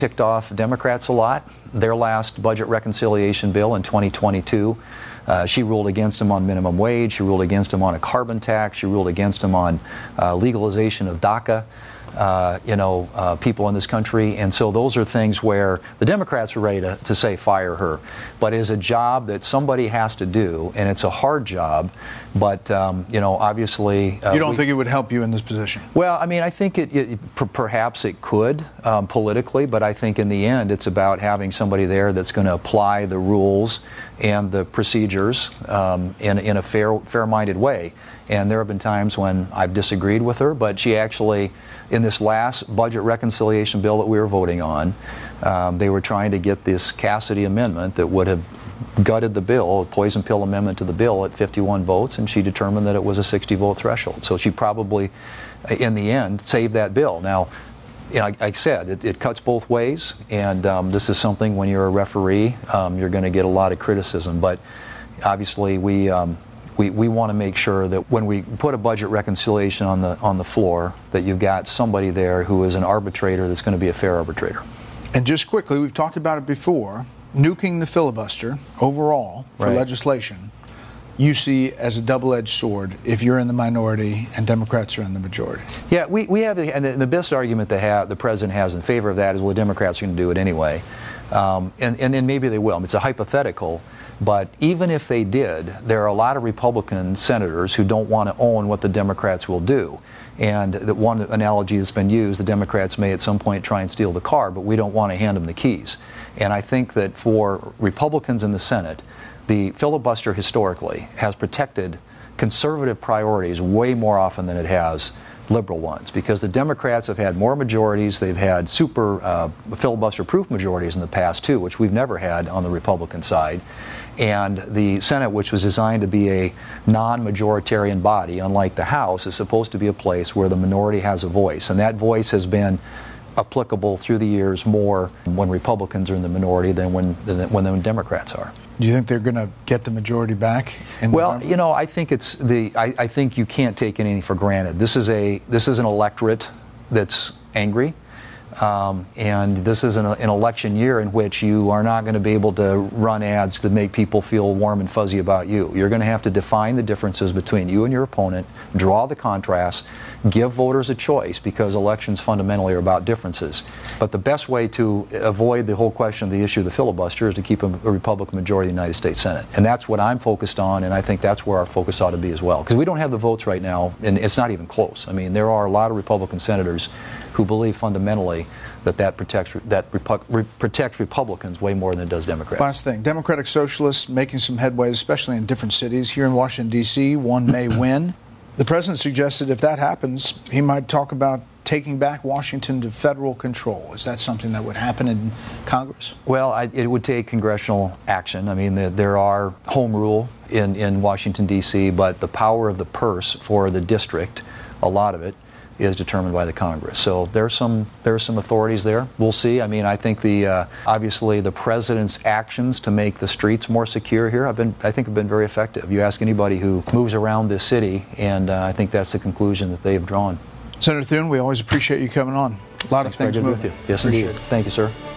ticked off Democrats a lot. Their last budget reconciliation bill in 2022, she ruled against them on minimum wage. She ruled against them on a carbon tax. She ruled against them on legalization of DACA. People in this country. And so those are things where the Democrats are ready to say fire her. But it is a job that somebody has to do, and it's a hard job. But, obviously... you don't think it would help you in this position? Well, I mean, I think perhaps it could politically, but I think in the end it's about having somebody there that's going to apply the rules and the procedures in a fair-minded way. And there have been times when I've disagreed with her, but she actually, in this last budget reconciliation bill that we were voting on, they were trying to get this Cassidy amendment that would have gutted the bill, a poison pill amendment to the bill at 51 votes, and she determined that it was a 60-vote threshold. So she probably, in the end, saved that bill. Now, like I said, it cuts both ways, and this is something when you're a referee, you're going to get a lot of criticism. But obviously, we want to make sure that when we put a budget reconciliation on the floor, that you've got somebody there who is an arbitrator that's going to be a fair arbitrator. And just quickly, we've talked about it before, nuking the filibuster overall for legislation, you see as a double-edged sword if you're in the minority and Democrats are in the majority. Yeah, we have, and the best argument the president has in favor of that is, well, the Democrats are going to do it anyway. And maybe they will. It's a hypothetical. But even if they did, there are a lot of Republican senators who don't want to own what the Democrats will do. And the one analogy that's been used, the Democrats may at some point try and steal the car, but we don't want to hand them the keys. And I think that for Republicans in the Senate, the filibuster historically has protected conservative priorities way more often than it has liberal ones, because the Democrats have had more majorities. They've had super filibuster-proof majorities in the past, too, which we've never had on the Republican side. And the Senate, which was designed to be a non-majoritarian body, unlike the House, is supposed to be a place where the minority has a voice. And that voice has been applicable through the years more when Republicans are in the minority than when the Democrats are. Do you think they're going to get the majority back? Well, I think I think you can't take anything for granted. This is an electorate that's angry. And this is an election year in which you are not going to be able to run ads that make people feel warm and fuzzy about you. You're going to have to define the differences between you and your opponent, draw the contrasts, give voters a choice, because elections fundamentally are about differences. But the best way to avoid the whole question of the issue of the filibuster is to keep a Republican majority in the United States Senate. And that's what I'm focused on, and I think that's where our focus ought to be as well. Because we don't have the votes right now, and it's not even close. I mean, there are a lot of Republican senators who believe fundamentally that protects Republicans way more than it does Democrats. Last thing, Democratic Socialists making some headway, especially in different cities. Here in Washington, D.C., one may win. The president suggested if that happens, he might talk about taking back Washington to federal control. Is that something that would happen in Congress? Well, it would take congressional action. I mean, there are home rule in Washington, D.C., but the power of the purse for the district, a lot of it, is determined by the Congress. So there are some authorities there. We'll see. I mean, I think obviously the president's actions to make the streets more secure here I think have been very effective. You ask anybody who moves around this city, and I think that's the conclusion that they've drawn. Senator Thune, we always appreciate you coming on. A lot of things moving. With you. Yes, indeed. Thank you, sir.